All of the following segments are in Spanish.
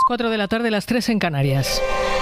4 de la tarde, las 3 en Canarias.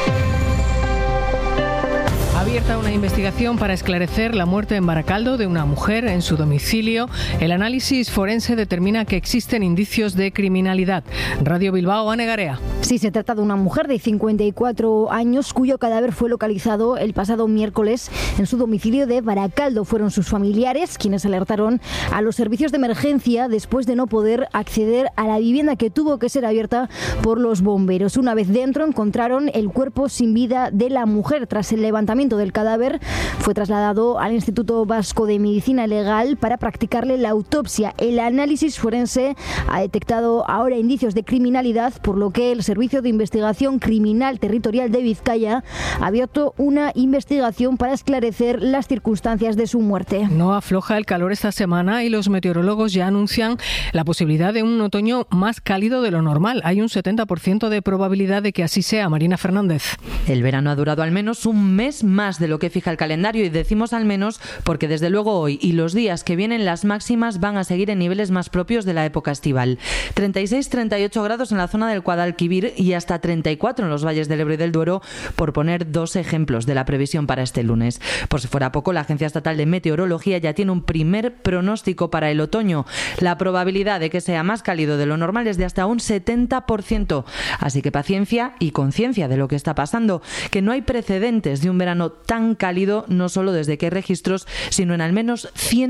Abierta una investigación para esclarecer la muerte en Baracaldo de una mujer en su domicilio. El análisis forense determina que existen indicios de criminalidad. Radio Bilbao, Ane Garea. Sí, se trata de una mujer de 54 años cuyo cadáver fue localizado el pasado miércoles en su domicilio de Baracaldo. Fueron sus familiares quienes alertaron a los servicios de emergencia después de no poder acceder a la vivienda que tuvo que ser abierta por los bomberos. Una vez dentro encontraron el cuerpo sin vida de la mujer. Tras el levantamiento del cadáver fue trasladado al Instituto Vasco de Medicina Legal para practicarle la autopsia. El análisis forense ha detectado ahora indicios de criminalidad, por lo que el Servicio de Investigación Criminal Territorial de Vizcaya ha abierto una investigación para esclarecer las circunstancias de su muerte. No afloja el calor esta semana y los meteorólogos ya anuncian la posibilidad de un otoño más cálido de lo normal. Hay un 70% de probabilidad de que así sea. Marina Fernández. El verano ha durado al menos un mes más de lo que fija el calendario, y decimos al menos porque desde luego hoy y los días que vienen las máximas van a seguir en niveles más propios de la época estival. 36-38 grados en la zona del Guadalquivir y hasta 34 en los valles del Ebro y del Duero, por poner dos ejemplos de la previsión para este lunes. Por si fuera poco, la Agencia Estatal de Meteorología ya tiene un primer pronóstico para el otoño. La probabilidad de que sea más cálido de lo normal es de hasta un 70%. Así que paciencia y conciencia de lo que está pasando, que no hay precedentes de un verano tan cálido, no solo desde que hay registros, sino en al menos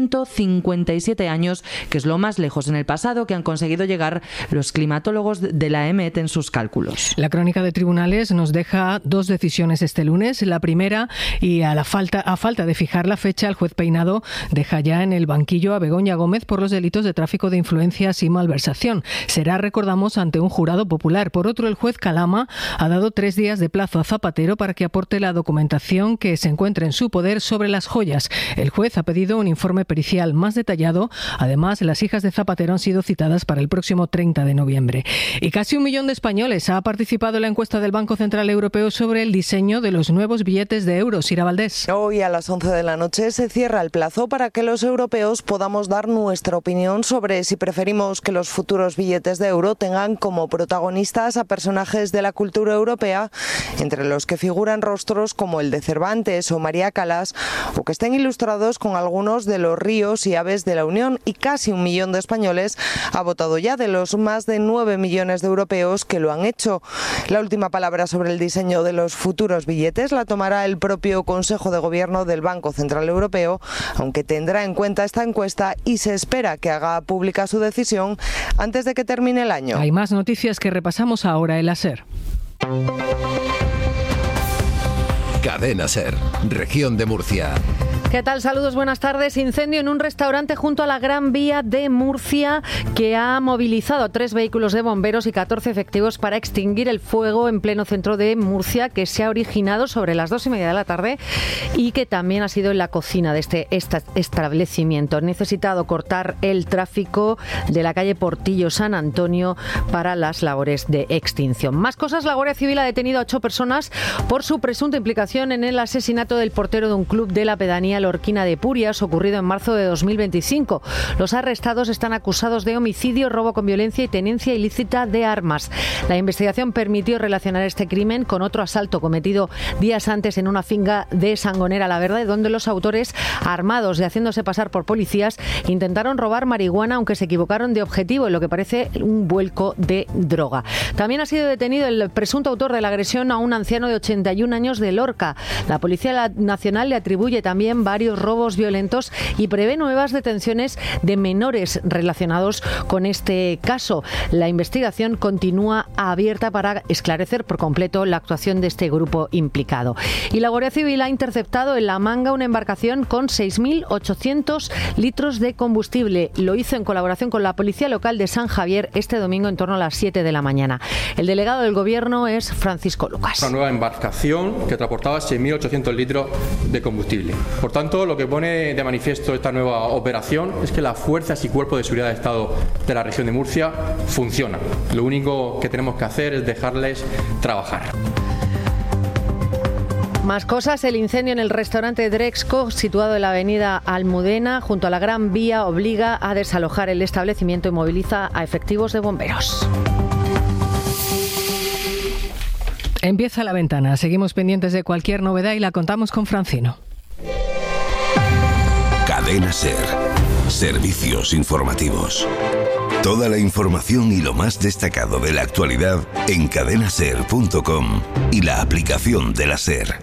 157 años, que es lo más lejos en el pasado que han conseguido llegar los climatólogos de la EMET en sus cálculos. La crónica de tribunales nos deja dos decisiones este lunes. La primera, y a falta de fijar la fecha, el juez Peinado deja ya en el banquillo a Begoña Gómez por los delitos de tráfico de influencias y malversación. Será, recordamos, ante un jurado popular. Por otro, el juez Calama ha dado 3 días de plazo a Zapatero para que aporte la documentación que se encuentra en su poder sobre las joyas. El juez ha pedido un informe pericial más detallado. Además, las hijas de Zapatero han sido citadas para el próximo 30 de noviembre. Y casi 1 millón de españoles ha participado en la encuesta del Banco Central Europeo sobre el diseño de los nuevos billetes de euros. Ira Valdés. Hoy a las 11 de la noche se cierra el plazo para que los europeos podamos dar nuestra opinión sobre si preferimos que los futuros billetes de euro tengan como protagonistas a personajes de la cultura europea, entre los que figuran rostros como el de Cervantes o María Callas, o que estén ilustrados con algunos de los ríos y aves de la Unión. Y casi 1 millón de españoles ha votado ya, de los más de 9 millones de europeos que lo han hecho. La última palabra sobre el diseño de los futuros billetes la tomará el propio Consejo de Gobierno del Banco Central Europeo, aunque tendrá en cuenta esta encuesta y se espera que haga pública su decisión antes de que termine el año. Hay más noticias que repasamos ahora en la SER. Cadena SER, Región de Murcia. ¿Qué tal? Saludos, buenas tardes. Incendio en un restaurante junto a la Gran Vía de Murcia, que ha movilizado 3 vehículos de bomberos y 14 efectivos para extinguir el fuego en pleno centro de Murcia, que se ha originado sobre las 2:30 de la tarde y que también ha sido en la cocina de este establecimiento. Han necesitado cortar el tráfico de la calle Portillo San Antonio para las labores de extinción. Más cosas. La Guardia Civil ha detenido a 8 personas por su presunta implicación en el asesinato del portero de un club de la pedanía Lorquina de Purias, ocurrido en marzo de 2025. Los arrestados están acusados de homicidio, robo con violencia y tenencia ilícita de armas. La investigación permitió relacionar este crimen con otro asalto cometido días antes en una finca de Sangonera la Verde, donde los autores, armados y haciéndose pasar por policías, intentaron robar marihuana, aunque se equivocaron de objetivo en lo que parece un vuelco de droga. También ha sido detenido el presunto autor de la agresión a un anciano de 81 años de Lorca. La Policía Nacional le atribuye también varios robos violentos y prevé nuevas detenciones de menores relacionados con este caso. La investigación continúa abierta para esclarecer por completo la actuación de este grupo implicado. Y la Guardia Civil ha interceptado en La Manga una embarcación con 6.800 litros de combustible. Lo hizo en colaboración con la Policía Local de San Javier este domingo en torno a las 7 de la mañana. El delegado del Gobierno es Francisco Lucas. Una nueva embarcación que transportaba 6.800 litros de combustible. Por tanto, lo que pone de manifiesto esta nueva operación es que las fuerzas y cuerpos de seguridad del Estado de la región de Murcia funcionan. Lo único que tenemos que hacer es dejarles trabajar. Más cosas. El incendio en el restaurante Drexco, situado en la avenida Almudena, junto a la Gran Vía, obliga a desalojar el establecimiento y moviliza a efectivos de bomberos. Empieza La Ventana. Seguimos pendientes de cualquier novedad y la contamos con Francino. Cadena SER. Servicios informativos. Toda la información y lo más destacado de la actualidad en cadenaser.com y la aplicación de la SER.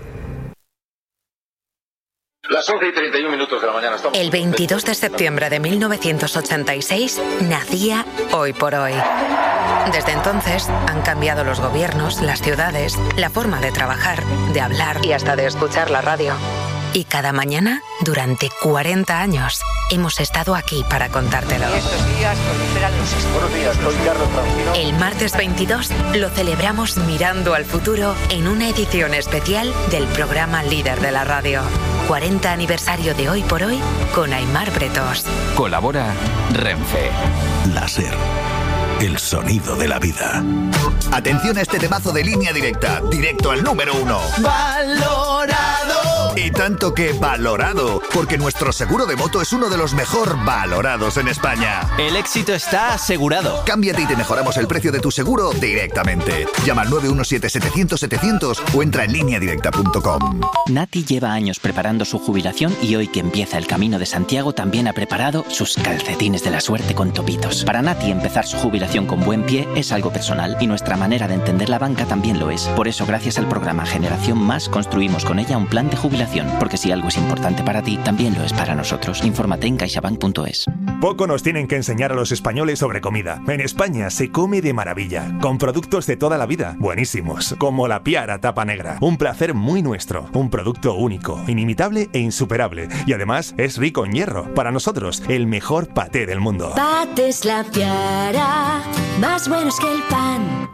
Las 11:31 de la mañana. El 22 de septiembre de 1986 nacía Hoy por Hoy. Desde entonces han cambiado los gobiernos, las ciudades, la forma de trabajar, de hablar y hasta de escuchar la radio. Y cada mañana, durante 40 años, hemos estado aquí para contártelo. Estos días proliferan los Buenos días, soy Carlos Francino. El martes 22 lo celebramos mirando al futuro en una edición especial del programa líder de la radio. 40 aniversario de Hoy por Hoy con Aimar Bretos. Colabora Renfe. La SER. El sonido de la vida. Atención a este temazo de Línea Directa, directo al número 1. ¡Valorado! Y tanto que valorado, porque nuestro seguro de moto es uno de los mejor valorados en España. El éxito está asegurado. Cámbiate y te mejoramos el precio de tu seguro directamente. Llama al 917-700-700 o entra en lineadirecta.com. Nati lleva años preparando su jubilación y hoy que empieza el Camino de Santiago también ha preparado sus calcetines de la suerte con topitos. Para Nati empezar su jubilación con buen pie es algo personal y nuestra manera de entender la banca también lo es. Por eso, gracias al programa Generación Más, construimos con ella un plan de jubilación, porque si algo es importante para ti, también lo es para nosotros. Infórmate en caixabank.es. Poco nos tienen que enseñar a los españoles sobre comida. En España se come de maravilla, con productos de toda la vida, buenísimos, como la Piara Tapa Negra. Un placer muy nuestro, un producto único, inimitable e insuperable. Y además es rico en hierro. Para nosotros, el mejor paté del mundo. Patés La Piara, más buenos que el pan.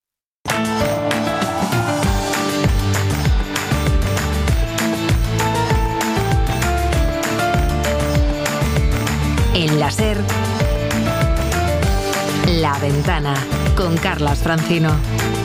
En la SER, La Ventana, con Carlas Francino.